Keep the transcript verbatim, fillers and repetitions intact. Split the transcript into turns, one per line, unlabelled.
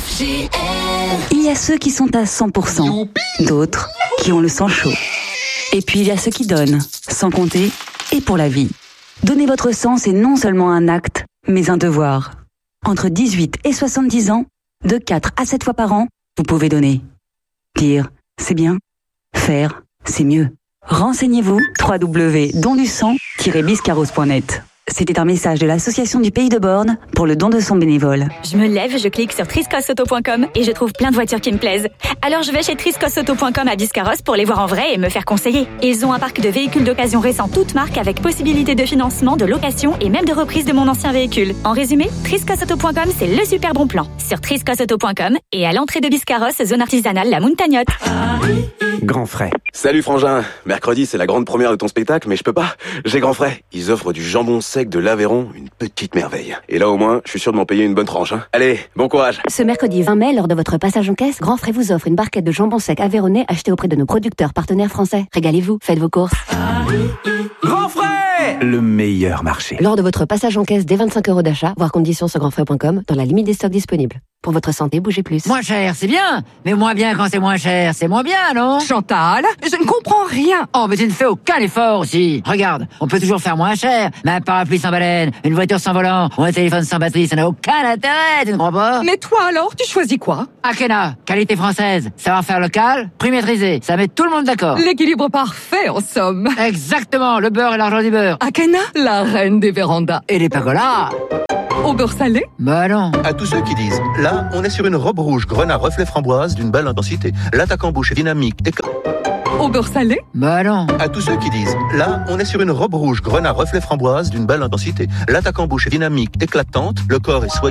Il y a ceux qui sont à cent pour cent, d'autres qui ont le sang chaud. Et puis il y a ceux qui donnent, sans compter, et pour la vie. Donner votre sang, c'est non seulement un acte, mais un devoir. Entre dix-huit et soixante-dix ans, de quatre à sept fois par an, vous pouvez donner. Dire, c'est bien. Faire, c'est mieux. Renseignez-vous, w w w point don du sang tiret biscarrosse point net. C'était un message de l'Association du Pays de Borne pour le don de sang bénévole.
Je me lève, je clique sur triscosauto point com et je trouve plein de voitures qui me plaisent. Alors je vais chez triscosauto point com à Biscarrosse pour les voir en vrai et me faire conseiller. Ils ont un parc de véhicules d'occasion récents toutes marques avec possibilité de financement, de location et même de reprise de mon ancien véhicule. En résumé, triscosauto point com, c'est le super bon plan. Sur triscosauto point com et à l'entrée de Biscarrosse, zone artisanale La Montagnotte.
Grand frais.
Salut frangin, mercredi c'est la grande première de ton spectacle mais je peux pas, j'ai Grand frais. Ils offrent du jambon sec de l'Aveyron, une petite merveille. Et là au moins, je suis sûr de m'en payer une bonne tranche. Hein. Allez, bon courage.
Ce mercredi vingt mai, lors de votre passage en caisse, Grand Frais vous offre une barquette de jambon sec aveyronnais achetée auprès de nos producteurs partenaires français. Régalez-vous, faites vos courses.
Grand frais, le meilleur marché.
Lors de votre passage en caisse dès vingt-cinq euros d'achat, voir conditions sur grand frais point com, dans la limite des stocks disponibles. Pour votre santé, bougez plus.
Moins cher, c'est bien. Mais moins bien quand c'est moins cher, c'est moins bien, non?
Chantal, je ne comprends rien.
Oh, mais tu ne fais aucun effort aussi. Regarde, on peut toujours faire moins cher. Mais un parapluie sans baleine, une voiture sans volant, ou un téléphone sans batterie, ça n'a aucun intérêt, tu ne crois pas?
Mais toi alors, tu choisis quoi?
Akena, qualité française, savoir-faire local, prix maîtrisé, ça met tout le monde d'accord.
L'équilibre parfait, en somme.
Exactement, le beurre et l'argent du beurre.
Akena, la reine des vérandas.
Et les pergolas.
Au beurre salé?
Bah non.
À tous ceux qui disent, là, on est sur une robe rouge grenat reflet framboise d'une belle intensité. L'attaque en bouche est dynamique et...
Au beurre salé?
Bah non.
À tous ceux qui disent, là, on est sur une robe rouge grenat reflet framboise d'une belle intensité. L'attaque en bouche est dynamique, éclatante, le corps est soyeux.